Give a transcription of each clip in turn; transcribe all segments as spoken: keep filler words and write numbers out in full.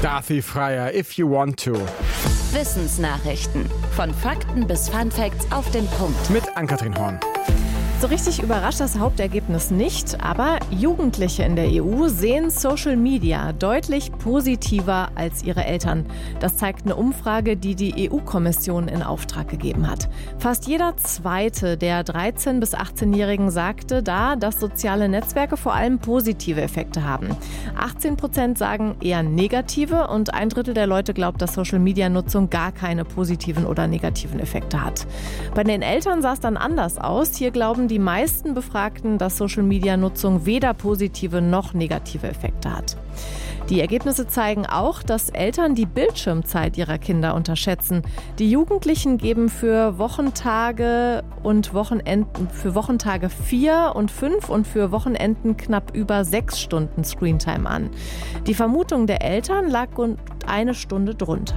Darthi Freier, If You Want To. Wissensnachrichten. Von Fakten bis Funfacts auf den Punkt. Mit Ann-Kathrin Horn. So richtig überrascht das Hauptergebnis nicht, aber Jugendliche in der E U sehen Social Media deutlich positiver als ihre Eltern. Das zeigt eine Umfrage, die die E U-Kommission in Auftrag gegeben hat. Fast jeder Zweite der dreizehn- bis achtzehnjährigen sagte da, dass soziale Netzwerke vor allem positive Effekte haben. achtzehn Prozent sagen eher negative und ein Drittel der Leute glaubt, dass Social-Media-Nutzung gar keine positiven oder negativen Effekte hat. Bei den Eltern sah es dann anders aus. Hier glauben die meisten Befragten, dass Social-Media-Nutzung weder positive noch negative Effekte hat. Die Ergebnisse zeigen auch, dass Eltern die Bildschirmzeit ihrer Kinder unterschätzen. Die Jugendlichen geben für Wochentage und Wochenenden für Wochentage vier und fünf und für Wochenenden knapp über sechs Stunden Screentime an. Die Vermutung der Eltern lag rund eine Stunde drunter.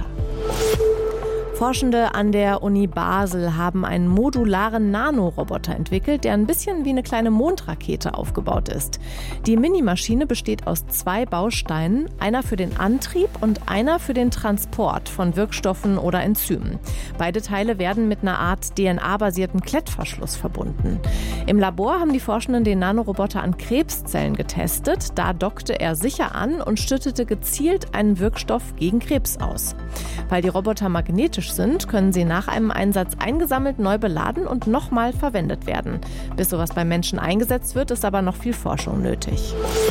Forschende an der Uni Basel haben einen modularen Nanoroboter entwickelt, der ein bisschen wie eine kleine Mondrakete aufgebaut ist. Die Minimaschine besteht aus zwei Bausteinen, einer für den Antrieb und einer für den Transport von Wirkstoffen oder Enzymen. Beide Teile werden mit einer Art D N A-basierten Klettverschluss verbunden. Im Labor haben die Forschenden den Nanoroboter an Krebszellen getestet. Da dockte er sicher an und schüttete gezielt einen Wirkstoff gegen Krebs aus. Weil die Roboter magnetisch sind, können sie nach einem Einsatz eingesammelt, neu beladen und nochmal verwendet werden. Bis sowas beim Menschen eingesetzt wird, ist aber noch viel Forschung nötig.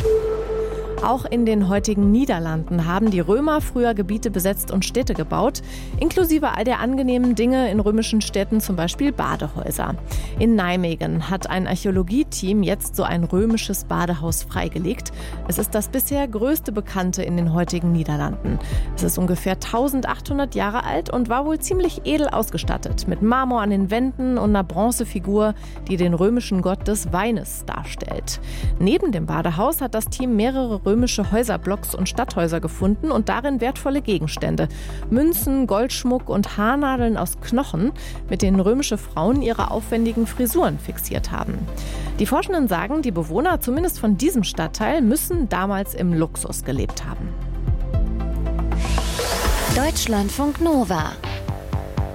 Auch in den heutigen Niederlanden haben die Römer früher Gebiete besetzt und Städte gebaut, inklusive all der angenehmen Dinge in römischen Städten, zum Beispiel Badehäuser. In Nijmegen hat ein Archäologieteam jetzt so ein römisches Badehaus freigelegt. Es ist das bisher größte bekannte in den heutigen Niederlanden. Es ist ungefähr eintausendachthundert Jahre alt und war wohl ziemlich edel ausgestattet, mit Marmor an den Wänden und einer Bronzefigur, die den römischen Gott des Weines darstellt. Neben dem Badehaus hat das Team mehrere römische Häuserblocks und Stadthäuser gefunden und darin wertvolle Gegenstände. Münzen, Goldschmuck und Haarnadeln aus Knochen, mit denen römische Frauen ihre aufwendigen Frisuren fixiert haben. Die Forschenden sagen, die Bewohner, zumindest von diesem Stadtteil, müssen damals im Luxus gelebt haben. Deutschlandfunk Nova